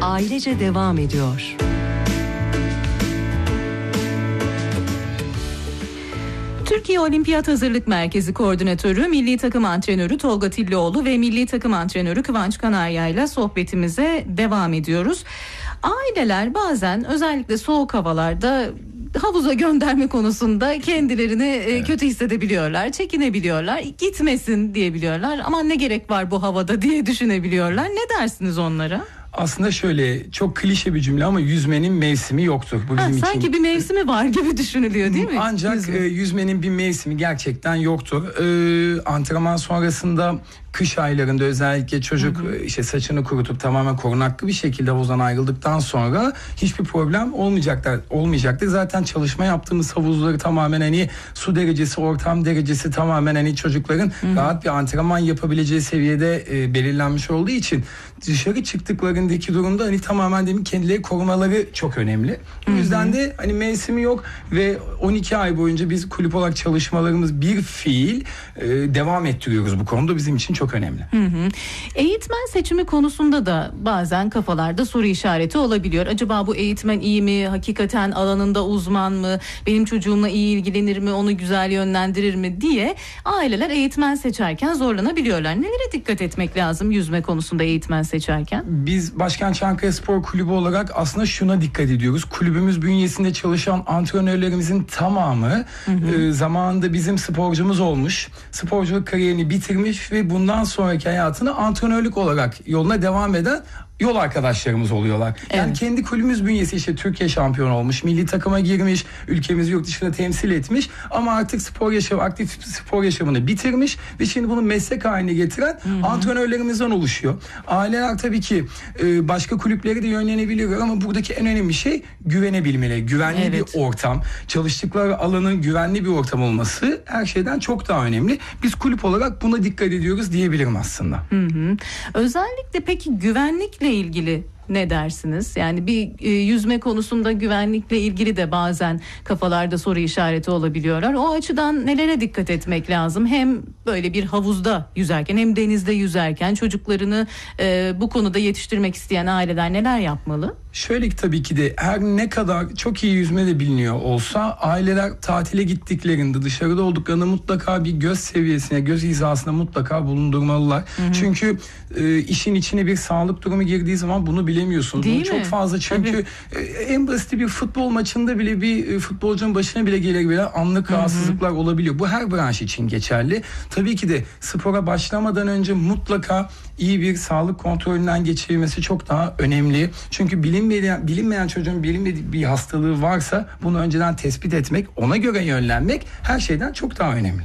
ailece devam ediyor. Türkiye Olimpiyat Hazırlık Merkezi Koordinatörü, Milli Takım Antrenörü Tolga Tillioğlu ve Milli Takım Antrenörü Kıvanç Kanarya ile sohbetimize devam ediyoruz. Aileler bazen özellikle soğuk havalarda havuza gönderme konusunda kendilerini kötü hissedebiliyorlar, çekinebiliyorlar, gitmesin diyebiliyorlar. Aman ne gerek var bu havada diye düşünebiliyorlar. Ne dersiniz onlara? Aslında şöyle, çok klişe bir cümle ama yüzmenin mevsimi yoktur. Bu bizim sanki için bir mevsimi var gibi düşünülüyor değil mi? Ancak yüzmenin bir mevsimi gerçekten yoktur. Antrenman sonrasında kış aylarında özellikle çocuk işte saçını kurutup tamamen korunaklı bir şekilde havuzdan ayrıldıktan sonra hiçbir problem olmayacaktır. Zaten çalışma yaptığımız havuzları tamamen hani su derecesi, ortam derecesi tamamen hani çocukların rahat bir antrenman yapabileceği seviyede belirlenmiş olduğu için dışarı çıktıklarındaki durumda hani tamamen demin kendileri korumaları çok önemli. O yüzden de hani mevsimi yok ve 12 ay boyunca biz kulüp olarak çalışmalarımız bir fiil devam ettiriyoruz bu konuda, bizim için çok önemli. Eğitmen seçimi konusunda da bazen kafalarda soru işareti olabiliyor. Acaba bu eğitmen iyi mi? Hakikaten alanında uzman mı? Benim çocuğumla iyi ilgilenir mi? Onu güzel yönlendirir mi diye aileler eğitmen seçerken zorlanabiliyorlar. Nelere dikkat etmek lazım yüzme konusunda eğitmen seçerken? Biz Başkent Çankaya Spor Kulübü olarak aslında şuna dikkat ediyoruz. Kulübümüz bünyesinde çalışan antrenörlerimizin tamamı zamanında bizim sporcumuz olmuş. Sporculuk kariyerini bitirmiş ve bundan sonraki hayatını antrenörlük olarak yoluna devam eden yol arkadaşlarımız oluyorlar. Yani kendi kulübümüz bünyesi işte Türkiye şampiyonu olmuş, milli takıma girmiş, ülkemizi yurt dışında temsil etmiş ama artık aktif spor yaşamını bitirmiş ve şimdi bunu meslek haline getiren antrenörlerimizden oluşuyor. Aileler tabii ki başka kulüplere de yönlenebiliyor ama buradaki en önemli şey güvenebilmeleri, güvenli bir ortam, çalıştıkları alanın güvenli bir ortam olması her şeyden çok daha önemli. Biz kulüp olarak buna dikkat ediyoruz diyebilirim aslında. Özellikle peki güvenlikle ilgili ne dersiniz? Yani bir yüzme konusunda güvenlikle ilgili de bazen kafalarda soru işareti olabiliyorlar. O açıdan nelere dikkat etmek lazım? Hem böyle bir havuzda yüzerken hem denizde yüzerken çocuklarını bu konuda yetiştirmek isteyen aileler neler yapmalı? Şöyle ki tabii ki de her ne kadar çok iyi yüzme de biliniyor olsa aileler tatile gittiklerinde dışarıda olduklarında mutlaka bir göz seviyesine, göz hizasına mutlaka bulundurmalılar. Çünkü işin içine bir sağlık durumu girdiği zaman bunu bilemiyorsunuz. Değil bunu mi? çok fazla çünkü en basit bir futbol maçında bile bir futbolcunun başına bile gelebilen anlık rahatsızlıklar olabiliyor. Bu her branş için geçerli. Tabii ki de spora başlamadan önce mutlaka iyi bir sağlık kontrolünden geçirilmesi çok daha önemli. Çünkü bilinmeyen çocuğun bilinmediği bir hastalığı varsa bunu önceden tespit etmek, ona göre yönlenmek her şeyden çok daha önemli.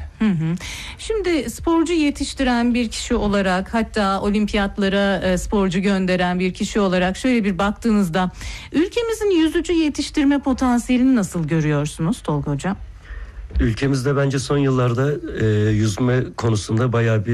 Şimdi sporcu yetiştiren bir kişi olarak, hatta olimpiyatlara sporcu gönderen bir kişi olarak şöyle bir baktığınızda ülkemizin yüzücü yetiştirme potansiyelini nasıl görüyorsunuz Tolga Hocam? Ülkemizde bence son yıllarda yüzme konusunda bayağı bir